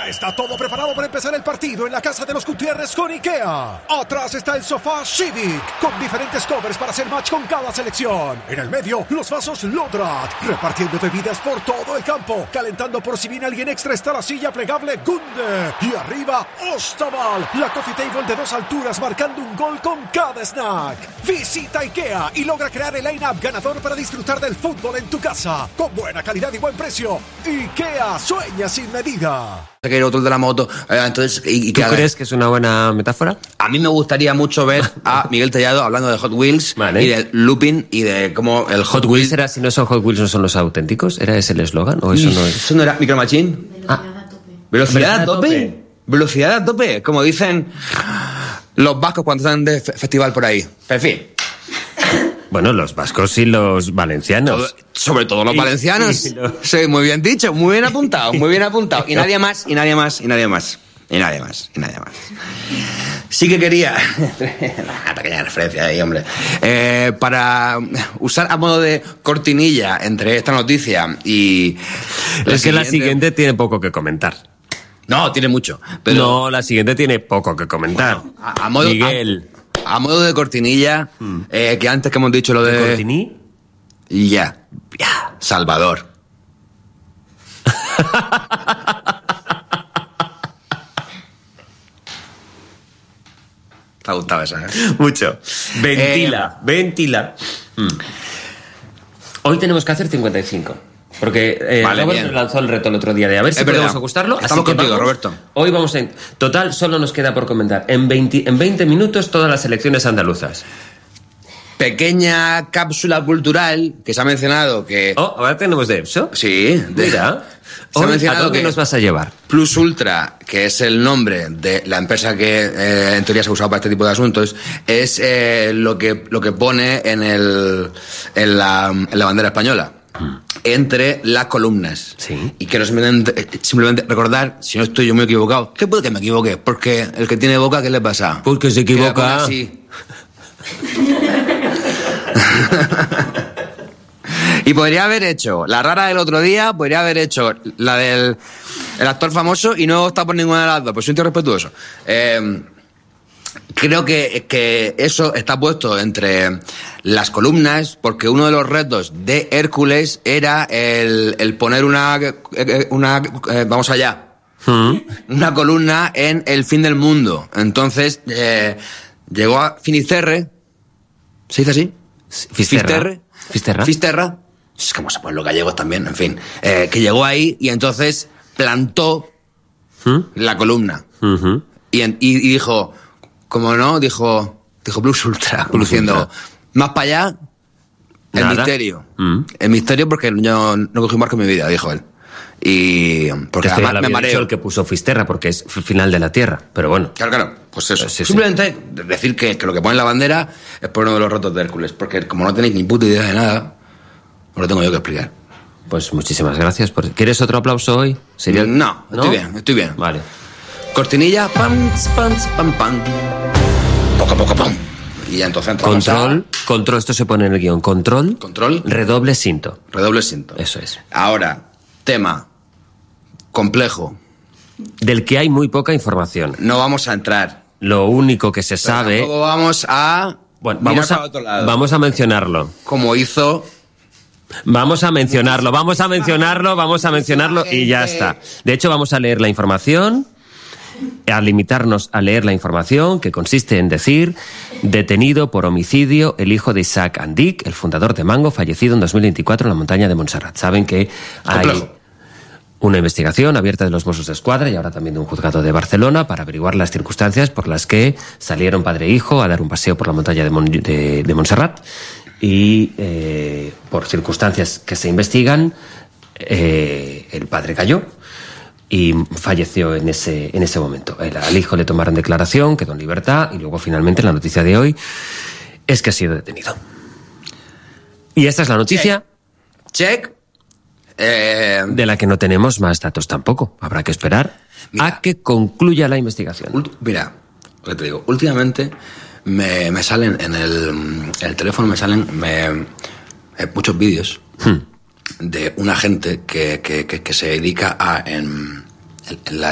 Ya está todo preparado para empezar el partido en la casa de los Gutiérrez con IKEA. Atrás está el sofá Civic, con diferentes covers para hacer match con cada selección. En el medio, los vasos Lodrat, repartiendo bebidas por todo el campo. Calentando por si viene alguien extra está la silla plegable Gunde. Y arriba, Ostaval, la coffee table de 2 alturas marcando un gol con cada snack. Visita IKEA y logra crear el line-up ganador para disfrutar del fútbol en tu casa. Con buena calidad y buen precio. IKEA, sueña sin medida. Que el otro de la moto, entonces... ¿Tú crees que es una buena metáfora? A mí me gustaría mucho ver a Miguel Tellado hablando de Hot Wheels, vale, y del looping y de cómo el Hot Wheels era, si no son Hot Wheels, no son los auténticos. ¿Era ese el eslogan? ¿O eso no es? ¿Eso no era Micro Machine? Velocidad a tope. Velocidad a tope, como dicen los vascos cuando están de festival por ahí. En fin. Bueno, los vascos y los valencianos. Sobre todo los valencianos. Sí, muy bien dicho, muy bien apuntado, muy bien apuntado. Y nadie más, y nadie más, y nadie más. Y nadie más, y nadie más. Sí que quería... Una pequeña referencia ahí, hombre. Para usar a modo de cortinilla entre esta noticia y... Es que la siguiente tiene poco que comentar. No, tiene mucho. Pero... No, la siguiente tiene poco que comentar. Bueno, a modo, Miguel... A modo de cortinilla, que antes que hemos dicho lo de... ¿De cortiní? Ya, Salvador. Te ha gustado esa, ¿eh? Mucho. Ventila. Hoy tenemos que hacer 55. Porque vale, Robert nos lanzó el reto el otro día de a ver si podemos ajustarlo. Estamos contigo, Roberto. Hoy vamos a... Total, solo nos queda por comentar. En 20 minutos todas las elecciones andaluzas. Pequeña cápsula cultural que se ha mencionado que... Oh, ¿ahora tenemos de EPSO? Sí. Mira. Se ha mencionado ¿a qué nos vas a llevar? Plus Ultra, que es el nombre de la empresa que en teoría se ha usado para este tipo de asuntos, es lo que pone en la bandera española. Entre las columnas. Sí. Y quiero simplemente recordar, si no estoy yo muy equivocado, que puede que me equivoque, porque el que tiene boca, ¿qué le pasa? Porque se equivoca. Y podría haber hecho la rara del otro día, podría haber hecho la del el actor famoso y no está por ninguna de las dos, pues soy un tío respetuoso. Creo que eso está puesto entre las columnas porque uno de los retos de Hércules era el poner una vamos allá, una columna en el fin del mundo. Entonces llegó a Finisterre, ¿se dice así? Fisterra. Es como se ponen los gallegos también, en fin. Que llegó ahí y entonces plantó la columna. Y dijo... Como no, dijo Plus Ultra, diciendo, más para allá, el misterio. El misterio porque yo no cogí un barco en mi vida, dijo él. Y porque además me mareo. El que puso Fisterra porque es final de la Tierra, pero bueno. Claro, pues eso. Simplemente decir que lo que pone en la bandera es por uno de los retos de Hércules, porque como no tenéis ni puta idea de nada, os lo tengo yo que explicar. Pues muchísimas gracias. ¿Quieres otro aplauso hoy? No, estoy bien. Vale. Cortinilla, pam, pam. Poco, pam. Y ya entonces entramos Control, esto se pone en el guión. Control. Redoble cinto. Eso es. Ahora, tema complejo. Del que hay muy poca información. No vamos a entrar. Lo único que se sabe... Tampoco vamos a... Bueno, vamos a mencionarlo. Como hizo... Vamos a mencionarlo y ya está. De hecho, vamos a leer la información... a limitarnos a leer la información, que consiste en decir: detenido por homicidio el hijo de Isaac Andic, el fundador de Mango, fallecido en 2024 en la montaña de Montserrat. Saben que hay una investigación abierta de los Mossos d'Esquadra y ahora también de un juzgado de Barcelona para averiguar las circunstancias por las que salieron padre e hijo a dar un paseo por la montaña de Montserrat y por circunstancias que se investigan el padre cayó y falleció en ese momento. Al hijo le tomaron declaración, quedó en libertad y luego finalmente la noticia de hoy es que ha sido detenido. Y esta es la noticia. Check. De la que no tenemos más datos tampoco. Habrá que esperar a que concluya la investigación. Mira, lo que te digo, últimamente me salen en el teléfono, me salen muchos vídeos de una gente que se dedica a en la